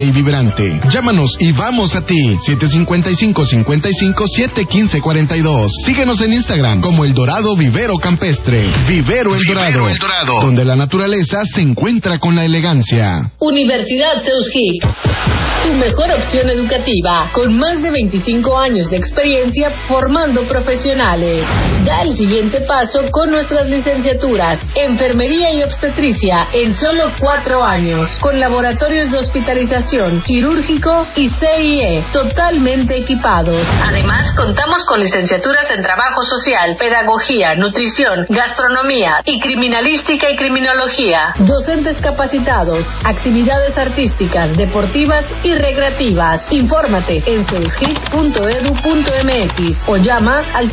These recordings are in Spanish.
y vibrante. Llámanos y vamos a ti. 755-55-715-42. Síguenos en Instagram como El Dorado Vivero Campestre. Vivero El Dorado, donde la naturaleza se encuentra con la elegancia. Universidad Seuskic, tu mejor opción educativa, con más de 25 años de experiencia formando profesionales. Da el siguiente paso con nuestras licenciaturas, enfermería y obstetricia en solo 4 años, con laboratorios de hospitalización, quirúrgico y CIE, totalmente equipados. Además, contamos con licenciaturas en trabajo social, pedagogía, nutrición, gastronomía y criminalística y criminología. Docentes capacitados, actividades artísticas, deportivas y recreativas. Infórmate en seuskic.edu.mx o llama al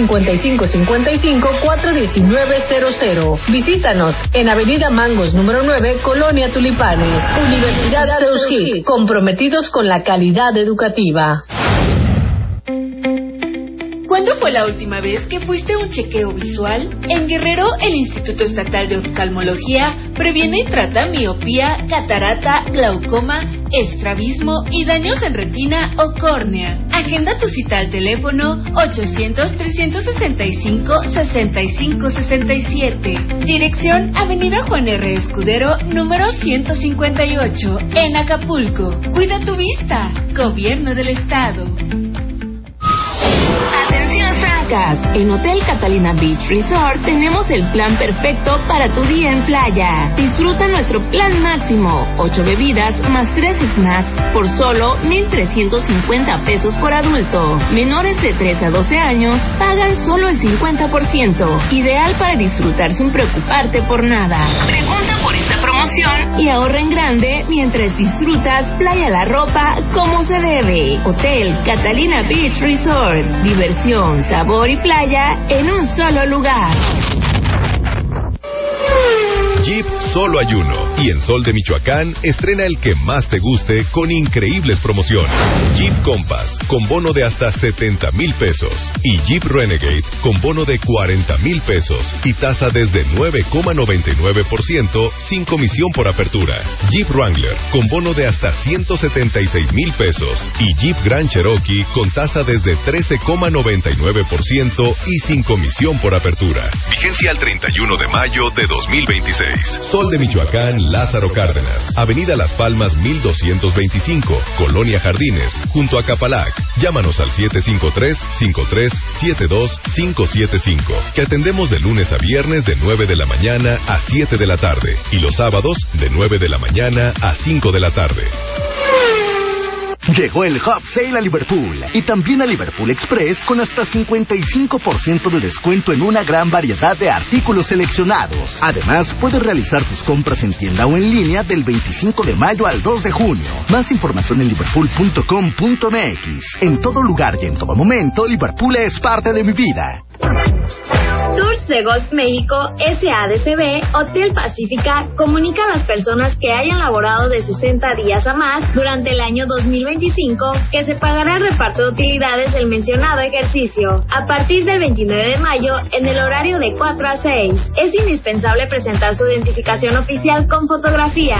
755-55-419-00. Visítanos en Avenida Mangos número 9, Colonia Tulipanes. Universidad Seuskic, comprometidos con la calidad educativa. ¿Cuándo fue la última vez que fuiste a un chequeo visual? En Guerrero, el Instituto Estatal de Oftalmología previene y trata miopía, catarata, glaucoma, estrabismo y daños en retina o córnea. Agenda tu cita al teléfono 800-365-6567. Dirección Avenida Juan R. Escudero, número 158, en Acapulco. Cuida tu vista. Gobierno del Estado. Atención Zancas, en Hotel Catalina Beach Resort tenemos el plan perfecto para tu día en playa. Disfruta nuestro plan máximo, 8 bebidas más 3 snacks por solo 1,350 pesos por adulto. Menores de 3 a 12 años pagan solo el 50%, ideal para disfrutar sin preocuparte por nada. Pregunta por esta promoción y ahorra en grande mientras disfrutas Playa La Ropa como se debe. Hotel Catalina Beach Resort. Diversión, sabor y playa en un solo lugar. Jeep solo hay uno, y en Sol de Michoacán estrena el que más te guste con increíbles promociones. Jeep Compass con bono de hasta 70,000 pesos y Jeep Renegade con bono de 40,000 pesos y tasa desde 9,99% sin comisión por apertura. Jeep Wrangler con bono de hasta 176,000 pesos y Jeep Grand Cherokee con tasa desde 13,99% y sin comisión por apertura. Vigencia al 31 de mayo de 2026. Sol de Michoacán, Lázaro Cárdenas, Avenida Las Palmas 1225, Colonia Jardines, junto a Capalac. Llámanos al 753-5372-575, que atendemos de lunes a viernes de 9 de la mañana a 7 de la tarde y los sábados de 9 de la mañana a 5 de la tarde. Llegó el Hot Sale a Liverpool y también a Liverpool Express con hasta 55% de descuento en una gran variedad de artículos seleccionados. Además, puedes realizar tus compras en tienda o en línea del 25 de mayo al 2 de junio. Más información en liverpool.com.mx. En todo lugar y en todo momento, Liverpool es parte de mi vida. Tours de Golf México SADCB Hotel Pacífica comunica a las personas que hayan laborado de 60 días a más durante el año 2025 que se pagará el reparto de utilidades del mencionado ejercicio a partir del 29 de mayo en el horario de 4 a 6. Es indispensable presentar su identificación oficial con fotografía.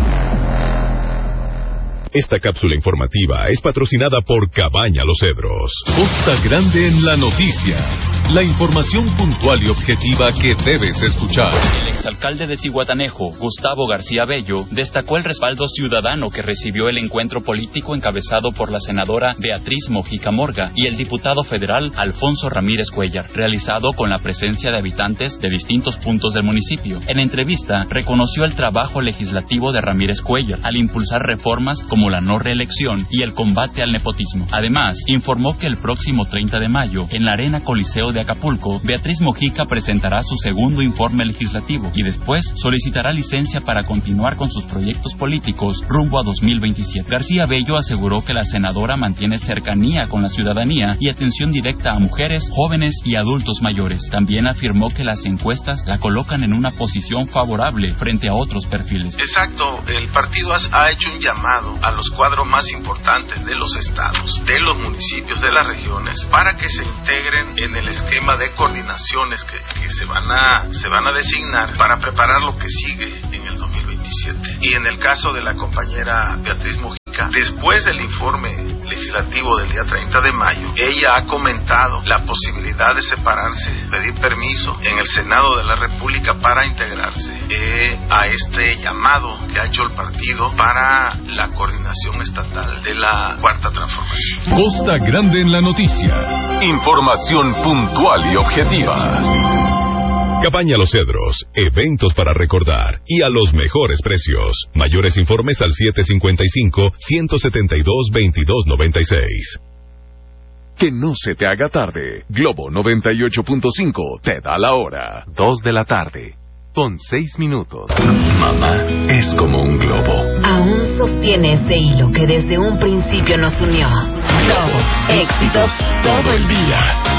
Esta cápsula informativa es patrocinada por Cabaña Los Cedros. Costa Grande en la noticia. La información puntual y objetiva que debes escuchar. El exalcalde de Zihuatanejo, Gustavo García Bello, destacó el respaldo ciudadano que recibió el encuentro político encabezado por la senadora Beatriz Mojica Morga y el diputado federal Alfonso Ramírez Cuellar, realizado con la presencia de habitantes de distintos puntos del municipio. En entrevista, reconoció el trabajo legislativo de Ramírez Cuellar al impulsar reformas como la no reelección y el combate al nepotismo. Además, informó que el próximo 30 de mayo, en la Arena Coliseo de Acapulco, Beatriz Mojica presentará su segundo informe legislativo y después solicitará licencia para continuar con sus proyectos políticos rumbo a 2027. García Bello aseguró que la senadora mantiene cercanía con la ciudadanía y atención directa a mujeres, jóvenes y adultos mayores. También afirmó que las encuestas la colocan en una posición favorable frente a otros perfiles. Exacto, el partido ha hecho un llamado a los cuadros más importantes de los estados, de los municipios, de las regiones, para que se integren en el esquema de coordinaciones que se van a designar para preparar lo que sigue en el 2027. Y en el caso de la compañera Beatriz Mojica, Después del informe legislativo del día 30 de mayo, ella ha comentado la posibilidad de separarse, pedir permiso en el Senado de la República para integrarse a este llamado que ha hecho el partido para la coordinación estatal de la Cuarta Transformación. Costa Grande en la noticia. Información puntual y objetiva. Cabaña Los Cedros, eventos para recordar y a los mejores precios. Mayores informes al 755-172-2296. Que no se te haga tarde. Globo 98.5 te da la hora. 2 de la tarde. Con 6 minutos. Mamá es como un globo. Aún sostiene ese hilo que desde un principio nos unió. Globo, éxitos todo el día.